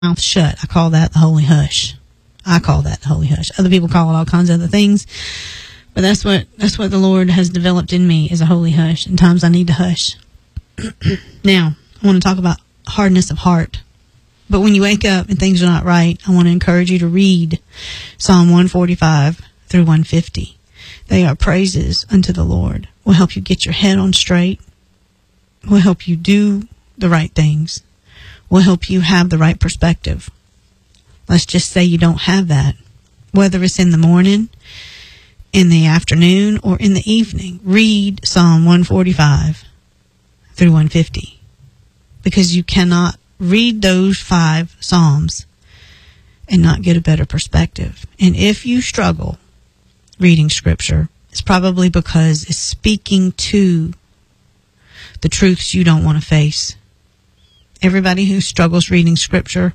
mouth shut. I call that the holy hush. Other people call it all kinds of other things, but that's what the Lord has developed in me, is a holy hush. And times I need to hush. Now, I want to talk about hardness of heart. But when you wake up and things are not right, I want to encourage you to read Psalm 145 through 150. They are praises unto the Lord. Will help you get your head on straight. Will help you do the right things. Will help you have the right perspective. Let's just say you don't have that. Whether it's in the morning, in the afternoon, or in the evening, read Psalm 145 through 150. Because you cannot read those 5 Psalms and not get a better perspective. And if you struggle reading Scripture, it's probably because it's speaking to the truths you don't want to face. Everybody who struggles reading Scripture,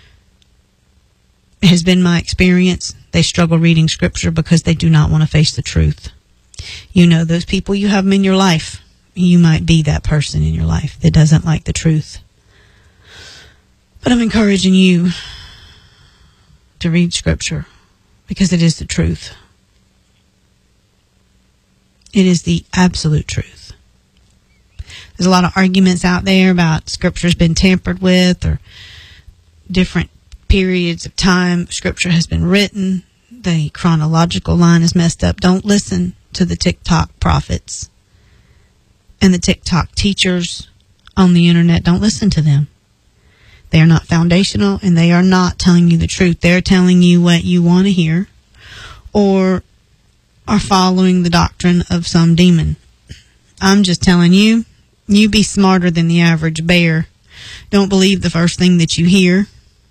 it has been my experience, they struggle reading Scripture because they do not want to face the truth. You know those people, you have them in your life. You might be that person in your life that doesn't like the truth. But I'm encouraging you to read Scripture because it is the truth. It is the absolute truth. There's a lot of arguments out there about Scripture's been tampered with, or different periods of time Scripture has been written. The chronological line is messed up. Don't listen to the TikTok prophets and the TikTok teachers on the internet. Don't listen to them. They are not foundational, and they are not telling you the truth. They're telling you what you want to hear, or are following the doctrine of some demon. I'm just telling you, you be smarter than the average bear. Don't believe the first thing that you hear.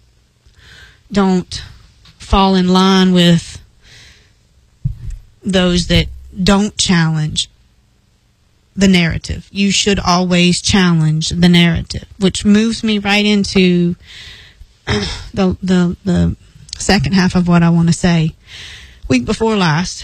Don't fall in line with those that don't challenge the narrative. You should always challenge the narrative, which moves me right into the second half of what I want to say. Week before last,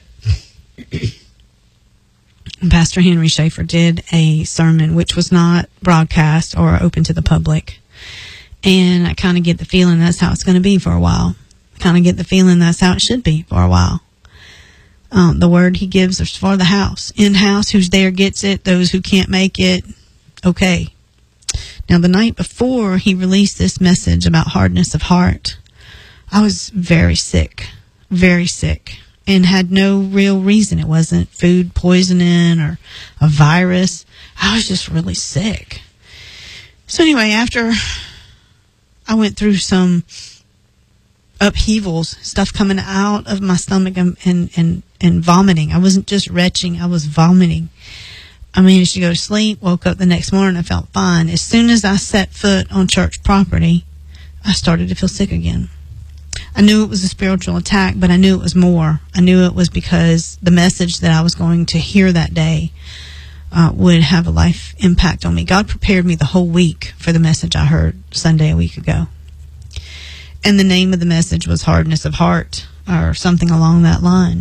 Pastor Henry Schaefer did a sermon which was not broadcast or open to the public. And I kind of get the feeling that's how it's going to be for a while. I kind of get the feeling that's how it should be for a while. The word he gives is for the house. In-house, who's there gets it. Those who can't make it, okay. Now, the night before he released this message about hardness of heart, I was very sick, and had no real reason. It wasn't food poisoning or a virus. I was just really sick. So anyway, after I went through some upheavals, stuff coming out of my stomach and vomiting. I wasn't just retching, I was vomiting. I managed to go to sleep, woke up the next morning, I felt fine. As soon as I set foot on church property, I started to feel sick again. I knew it was a spiritual attack, but I knew it was more. I knew it was because the message that I was going to hear that day would have a life impact on me. God prepared me the whole week for the message I heard Sunday a week ago. And the name of the message was Hardness of Heart, or something along that line.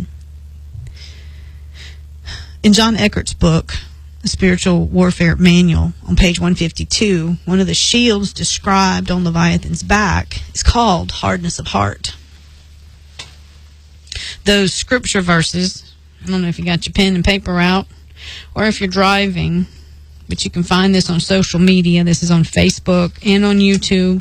In John Eckart's book, The Spiritual Warfare Manual, on page 152, one of the shields described on Leviathan's back is called Hardness of Heart. Those scripture verses, I don't know if you got your pen and paper out, or if you're driving, but you can find this on social media. This is on Facebook and on YouTube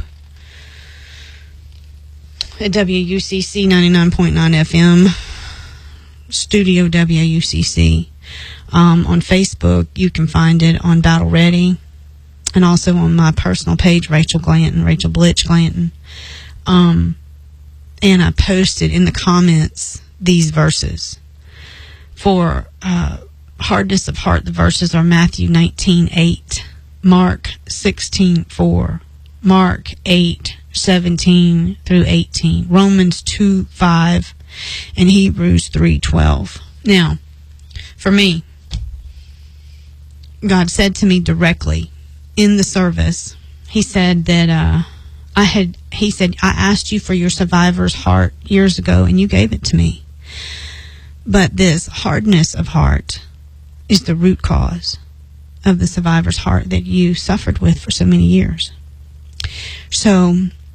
at WUCC 99.9 FM, Studio WUCC. On Facebook, you can find it on Battle Ready, and also on my personal page, Rachel Blitch Glanton. And I posted in the comments these verses. For hardness of heart, the verses are Matthew 19:8, Mark 16:4, Mark 8:17 through 18, Romans 2:5, and Hebrews 3:12. Now, for me, God said to me directly in the service, He said that I asked you for your survivor's heart years ago, and you gave it to me. But this hardness of heart is the root cause of the survivor's heart that you suffered with for so many years. So